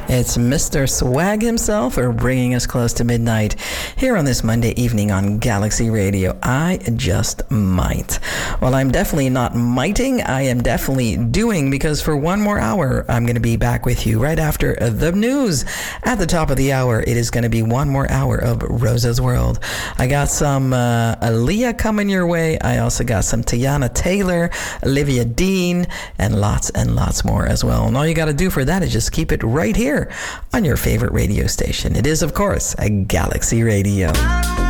It's Mr. Swag himself bringing us close to midnight here on this Monday evening on Galaxy Radio. I just might. Well, I'm definitely not mighting. I am definitely doing, because for one more hour, I'm going to be back with you right after the news. At the top of the hour, it is going to be one more hour of Rosa's World. I got some Aaliyah coming your way. I also got some Tiana Taylor, Olivia Dean, and lots more as well. And all you got to do for that is just keep it right here on your favorite radio station. It is, of course, a Galaxy Radio.